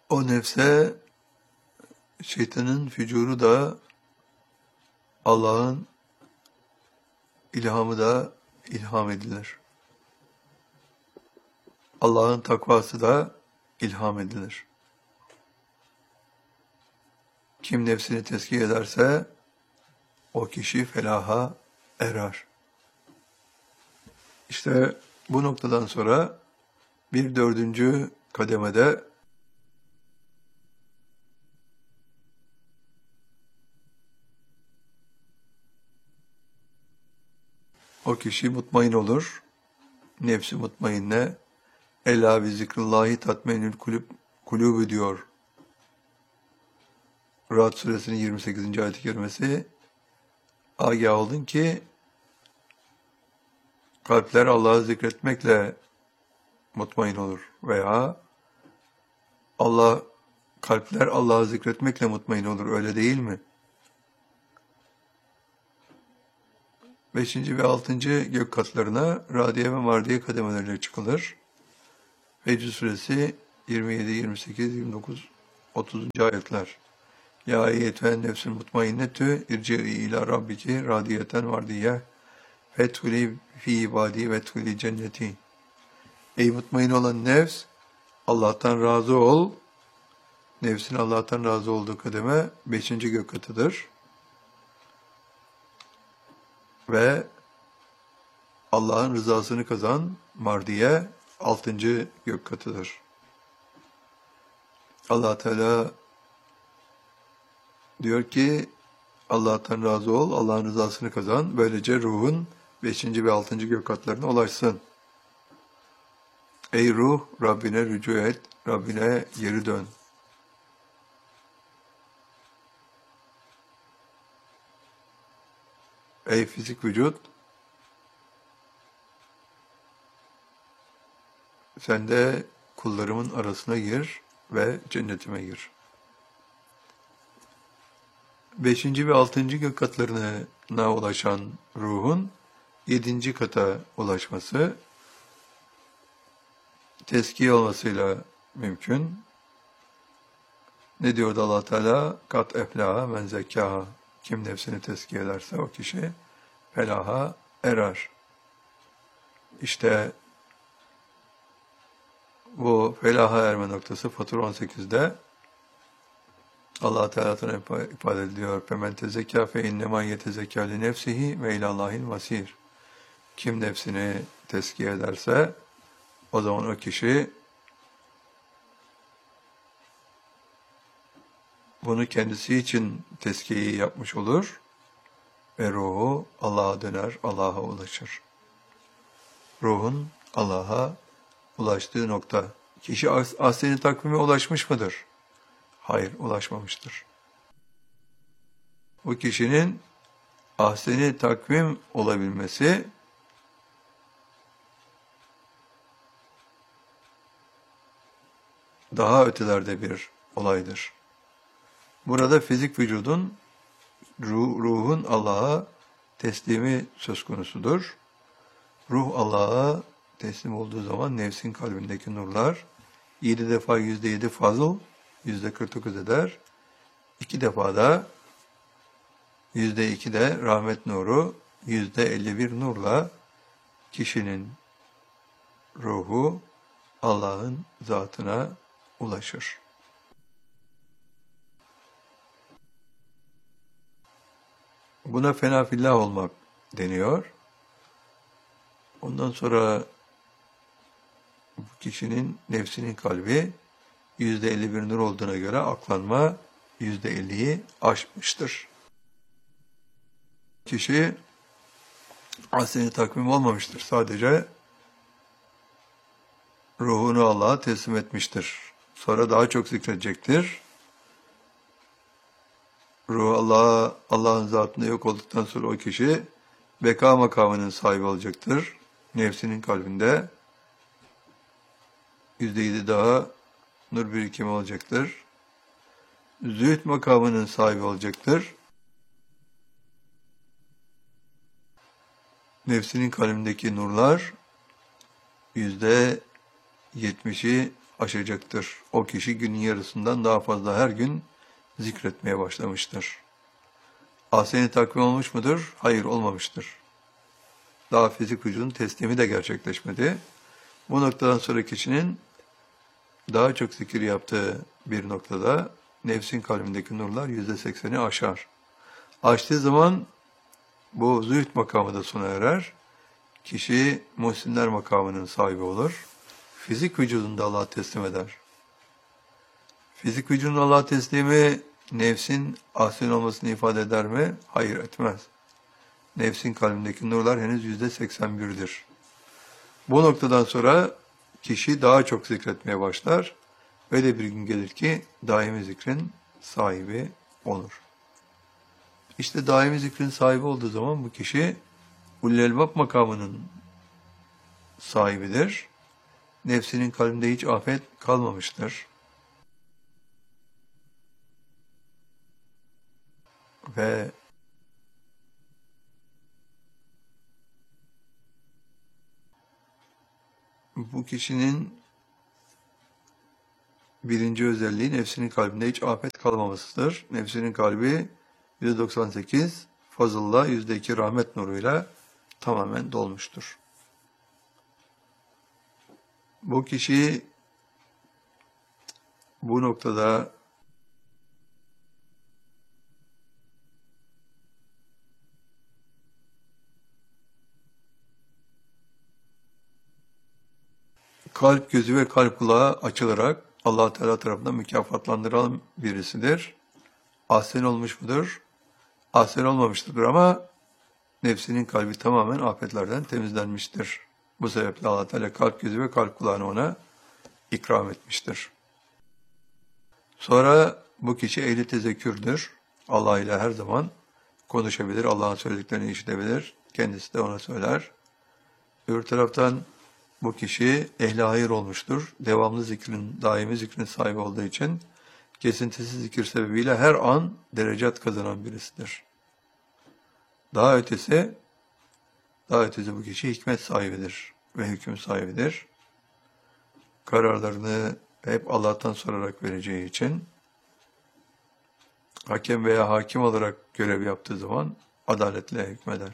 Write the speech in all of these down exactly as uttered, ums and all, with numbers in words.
O nefse şeytanın fücuru da Allah'ın ilhamı da ilham edilir. Allah'ın takvası da ilham edilir. Kim nefsini tezkiye ederse o kişi felaha erer. İşte bu noktadan sonra bir dördüncü kademede o kişi mutmain olur. Nefsi mutmainne Ela bi zikrullahi tatmenül kulüb kulübü diyor. Ra'd suresinin yirmi sekizinci ayet-i kerimesi. Agah olun ki kalpler Allah'ı zikretmekle mutmain olur veya Allah kalpler Allah'ı zikretmekle mutmain olur, öyle değil mi? Beşinci ve altıncı gök katlarına Radiye ve Mardiye kademeleriyle çıkılır. Fecr suresi yirmi yedi, yirmi sekiz, yirmi dokuz, otuzuncu ayetler. Ya eyyetühen nefsül mutmainnetü irci'i ila rabbiki radiyeten mardiye fethuli fi ibadi veethuli cenneti. Ey mutmain olan nefs, Allah'tan razı ol. Nefsin Allah'tan razı olduğu kademe beşinci gök katıdır. Ve Allah'ın rızasını kazan mardiye altıncı gök katıdır. Allah Teala diyor ki Allah'tan razı ol, Allah'ın rızasını kazan. Böylece ruhun beşinci ve altıncı gök katlarına ulaşsın. Ey ruh, Rabbine rücu et, Rabbine geri dön. Ey fizik vücut, sen de kullarımın arasına gir ve cennetime gir. Beşinci ve altıncı gök katlarına ulaşan ruhun yedinci kata ulaşması tezkiye olmasıyla mümkün. Ne diyordu Allah Teala? Kat eflaha men zekkaha. Kim nefsini tezkiye ederse o kişi felaha erer. İşte bu felaha erme noktası Fatur on sekizde Allah Teala tarafından ifade ediliyor. Femen tezekka fe innema yetezekka li nefsihi ve ilallahil masir. Kim nefsini tezkiye ederse o zaman o kişi bunu kendisi için tezkiyeyi yapmış olur ve ruhu Allah'a döner, Allah'a ulaşır. Ruhun Allah'a ulaştığı nokta. Kişi ahsen-i takvime ulaşmış mıdır? Hayır, ulaşmamıştır. O kişinin ahsen-i takvim olabilmesi daha ötelerde bir olaydır. Burada fizik vücudun, ruh, ruhun Allah'a teslimi söz konusudur. Ruh Allah'a teslim olduğu zaman nefsin kalbindeki nurlar yedi defa yüzde yedi fazıl, yüzde kırk dokuz eder. İki defa da yüzde iki de rahmet nuru, yüzde elli bir nurla kişinin ruhu Allah'ın zatına ulaşır. Buna fena fillah olmak deniyor. Ondan sonra bu kişinin nefsinin kalbi yüzde elli bir nur olduğuna göre aklanma yüzde elliyi aşmıştır. Kişi ahsen-i takvim olmamıştır. Sadece ruhunu Allah'a teslim etmiştir. Sonra daha çok zikredecektir. Ruh Allah'a, Allah'ın zatında yok olduktan sonra o kişi beka makamının sahibi olacaktır. Nefsinin kalbinde yüzde yedi daha nur birikimi olacaktır. Zühd makamının sahibi olacaktır. Nefsinin kalbindeki nurlar yüzde yetmişi aşacaktır. O kişi günün yarısından daha fazla her gün zikretmeye başlamıştır. Ahsen-i takvim olmuş mudur? Hayır, olmamıştır. Daha fizik vücudun teslimi de gerçekleşmedi. Bu noktadan sonra kişinin daha çok zikir yaptığı bir noktada nefsin kalbindeki nurlar yüzde sekseni aşar. Aştığı zaman bu zühd makamı da sona erer. Kişi muhsinler makamının sahibi olur. Fizik vücudunu da Allah'a teslim eder. Fizik vücudun Allah'a teslimi nefsin ahsen olmasını ifade eder mi? Hayır, etmez. Nefsin kalbindeki nurlar henüz yüzde seksen bir'dir. Bu noktadan sonra kişi daha çok zikretmeye başlar. Öyle bir gün gelir ki daimi zikrin sahibi olur. İşte daimi zikrin sahibi olduğu zaman bu kişi Ulul Elbab makamının sahibidir. Nefsinin kalbinde hiç afet kalmamıştır. Ve bu kişinin birinci özelliği nefsinin kalbinde hiç afet kalmamasıdır. Nefsinin kalbi yüzde doksan sekiz fazılla, yüzde iki rahmet nuruyla tamamen dolmuştur. Bu kişi bu noktada kalp gözü ve kalp kulağı açılarak Allah Teala tarafından mükafatlandırılan birisidir. Ahsen olmuş mudur? Ahsen olmamıştır ama nefsinin kalbi tamamen afetlerden temizlenmiştir. Bu sebeple Allah Teala kalp gözü ve kalp kulağını ona ikram etmiştir. Sonra bu kişi ehli tezekkürdür. Allah ile her zaman konuşabilir, Allah'ın söylediklerini işitebilir. Kendisi de ona söyler. Öbür taraftan bu kişi ehli hayır olmuştur. Devamlı zikrin, daimi zikrin sahibi olduğu için kesintisiz zikir sebebiyle her an derecat kazanan birisidir. Daha ötesi, daha ötesi bu kişi hikmet sahibidir ve hüküm sahibidir. Kararlarını hep Allah'tan sorarak vereceği için hakem veya hakim olarak görev yaptığı zaman adaletle hükmeder.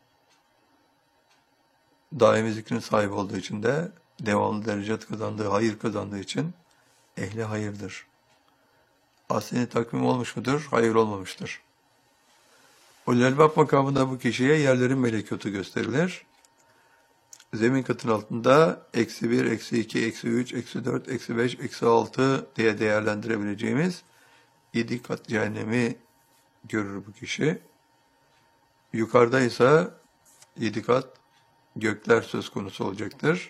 Daimi zikrin sahibi olduğu için de devamlı derecat kazandığı, hayır kazandığı için ehli hayırdır. Ahsen-i takvim olmuş mudur? Hayır, olmamıştır. Ulul Elbab makamında bu kişiye yerlerin melekutu gösterilir. Zemin katın altında eksi bir, eksi iki, eksi üç, eksi dört, eksi beş, eksi altı diye değerlendirebileceğimiz yedi kat cehennemi görür bu kişi. Yukarıda ise yedi kat gökler söz konusu olacaktır.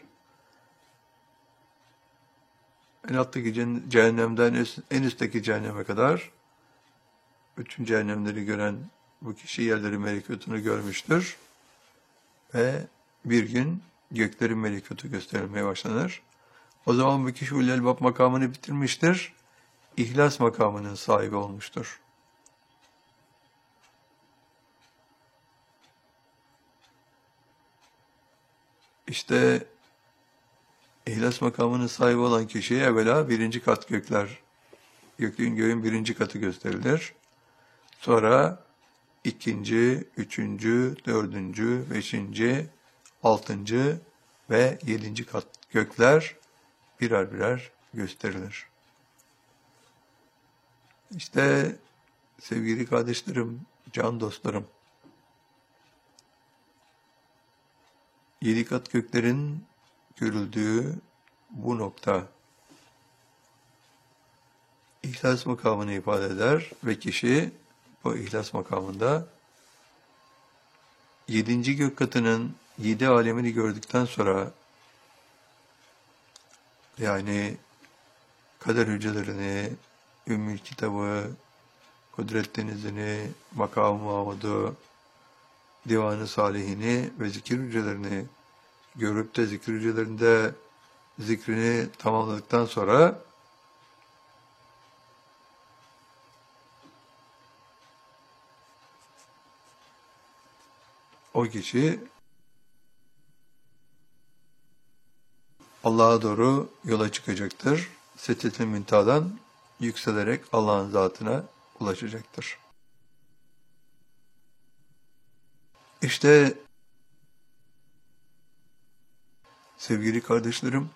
En alttaki cehennemden en üstteki cehenneme kadar bütün cehennemleri gören bu kişi yerlerin melekutunu görmüştür. Ve bir gün göklerin melekutu gösterilmeye başlanır. O zaman bu kişi Ulul Elbab makamını bitirmiştir. İhlas makamının sahibi olmuştur. İşte İhlas makamının sahibi olan kişiye evvela birinci kat gökler, gökün göğün birinci katı gösterilir. Sonra ikinci, üçüncü, dördüncü, beşinci, altıncı ve yedinci kat gökler birer birer gösterilir. İşte sevgili kardeşlerim, can dostlarım, yedi kat göklerin görüldüğü bu nokta İhlas makamını ifade eder ve kişi bu ihlas makamında yedinci gök katının yedi alemini gördükten sonra, yani kader hücrelerini, Ümmül Kitabı, Kudret Denizi'ni, Makam-ı Mahmud'u, Divan-ı Salihini ve zikir hücrelerini görüp de zikir hücrelerinde zikrini tamamladıktan sonra o kişi Allah'a doğru yola çıkacaktır. Sidret-i Müntaha'dan yükselerek Allah'ın zatına ulaşacaktır. İşte sevgili kardeşlerim,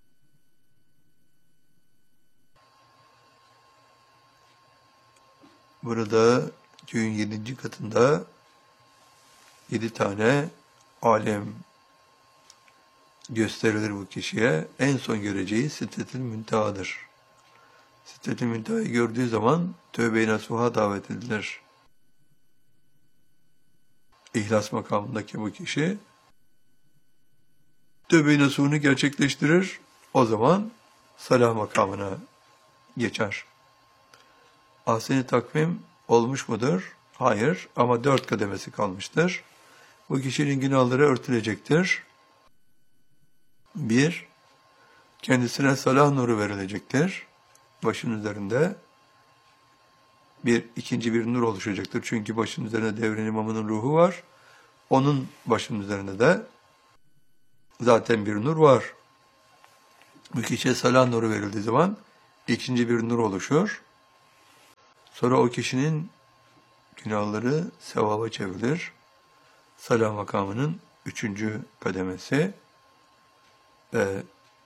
burada göğün yedinci katında yedi tane alem gösterilir bu kişiye. En son göreceği Sidret-i Müntaha'dır. Sidret-i Müntaha'yı gördüğü zaman tövbe-i nasuha davet edilir. İhlas makamındaki bu kişi tövbe-i nasuhunu gerçekleştirir. O zaman salah makamına geçer. Ahsen-i takvim olmuş mudur? Hayır, ama dört kademesi kalmıştır. Bu kişinin günahları örtülecektir. Bir, kendisine salah nuru verilecektir. Başın üzerinde bir ikinci bir nur oluşacaktır. Çünkü başın üzerinde devrin imamının ruhu var. Onun başının üzerinde de zaten bir nur var. Bu kişiye salah nuru verildiği zaman ikinci bir nur oluşur. Sonra o kişinin günahları sevaba çevrilir. Salah makamının üçüncü kademesi ve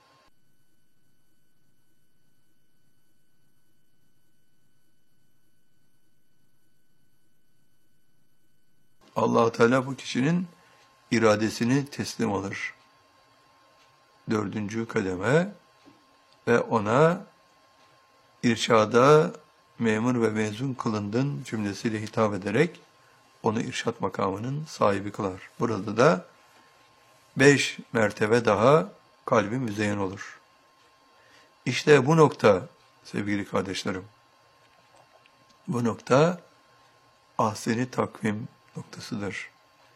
Allah-u Teala bu kişinin iradesini teslim alır. Dördüncü kademe ve ona irşada memur ve mezun kılındın cümlesiyle hitap ederek onu irşat makamının sahibi kılar. Burada da beş mertebe daha kalbi müzeyyen olur. İşte bu nokta sevgili kardeşlerim, bu nokta ahsen-i takvim noktasıdır.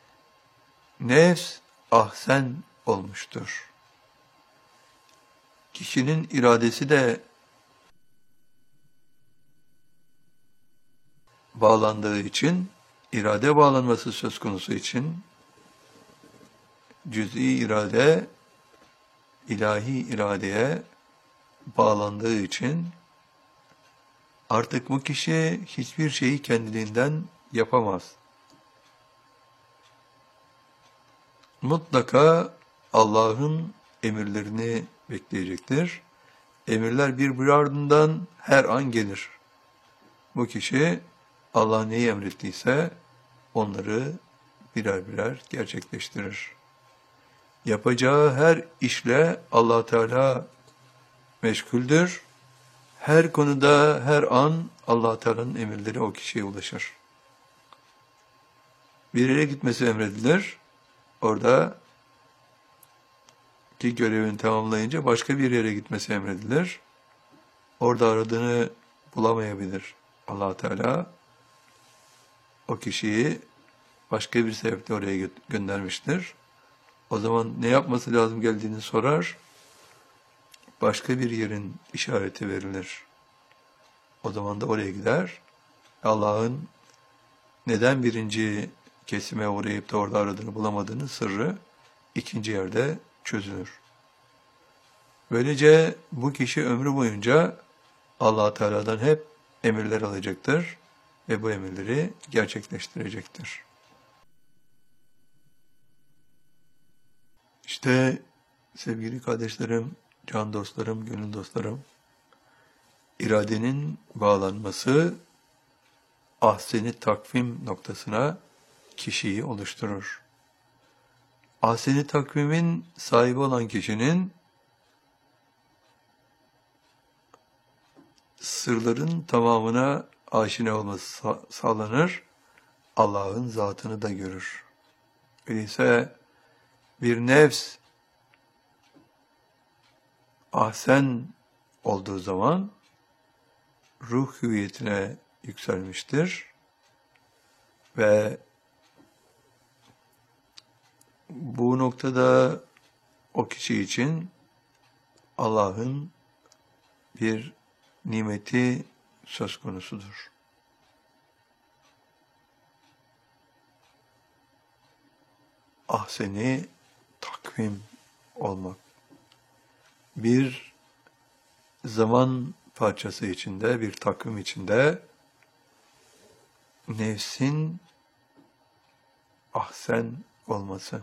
Nefs ahsen olmuştur. Kişinin iradesi de bağlandığı için, irade bağlanması söz konusu için, cüz'i irade, ilahi iradeye bağlandığı için, artık bu kişi hiçbir şeyi kendiliğinden yapamaz. Mutlaka Allah'ın emirlerini bekleyecektir. Emirler birbiri ardından her an gelir. Bu kişi Allah neyi emrettiyse onları birer birer gerçekleştirir. Yapacağı her işle Allah Teala meşguldür. Her konuda, her an Allah Teala'nın emirleri o kişiye ulaşır. Bir yere gitmesi emredilir. Orada ki görevini tamamlayınca başka bir yere gitmesi emredilir. Orada aradığını bulamayabilir Allah Teala. O kişiyi başka bir sebeple oraya gö- göndermiştir. O zaman ne yapması lazım geldiğini sorar. Başka bir yerin işareti verilir. O zaman da oraya gider. Allah'ın neden birinci kesime uğrayıp da orada aradığını bulamadığını sırrı ikinci yerde çözülür. Böylece bu kişi ömrü boyunca Allah Teala'dan hep emirler alacaktır ve bu emirleri gerçekleştirecektir. İşte sevgili kardeşlerim, can dostlarım, gönül dostlarım, iradenin bağlanması ahsen-i takvim noktasına kişiyi oluşturur. Ahsen-i takvimin sahibi olan kişinin sırların tamamına aşina olması sağlanır, Allah'ın zatını da görür. Öyleyse bir nefs ahsen olduğu zaman ruh hüviyetine yükselmiştir ve bu noktada o kişi için Allah'ın bir nimeti söz konusudur. Ahseni takvim olmak. bir zaman parçası içinde, bir takvim içinde nefsin ahsen olması.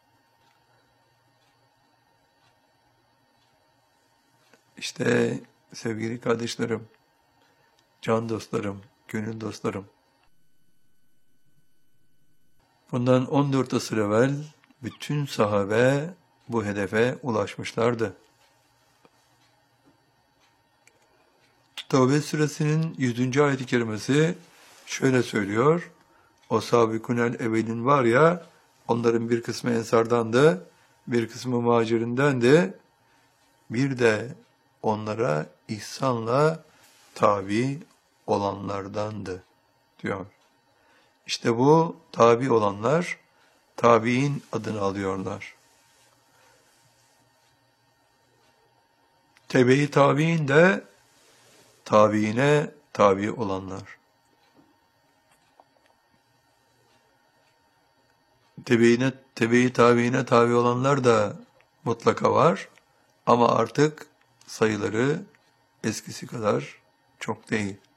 İşte sevgili kardeşlerim, can dostlarım, gönül dostlarım, bundan on dört asır evvel bütün sahabe bu hedefe ulaşmışlardı. Tevbe suresinin yüzüncü ayet-i kerimesi şöyle söylüyor. O sabikunel evvelin var ya, onların bir kısmı ensardandı, bir kısmı muhacirindendi. Bir de onlara ihsanla tabi olanlardandı diyor. İşte bu tabi olanlar tabi'in adını alıyorlar. Tebe-i tabi'in de tabiine tabi olanlar. Tebeine, tebe-i tabiine tabi olanlar da mutlaka var ama artık sayıları eskisi kadar çok değil.